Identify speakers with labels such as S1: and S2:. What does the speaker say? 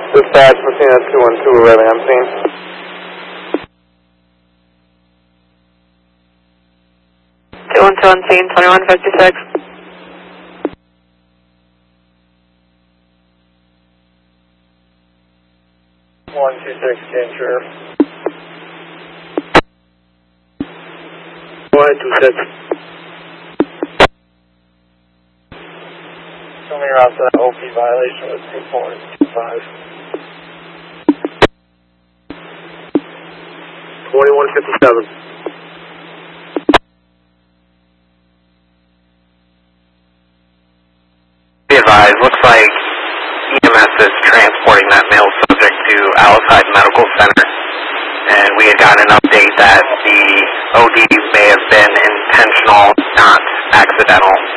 S1: Dispatch, Messina 212 arriving on scene.
S2: On scene, 2156.
S1: One two six, Sheriff. 126. Tell me you're out to that OP violation with 2425. 2157.
S3: Be advised, looks like EMS is transporting that male subject to Alcide Medical Center, and we had gotten an update that the OD may have been intentional, not accidental.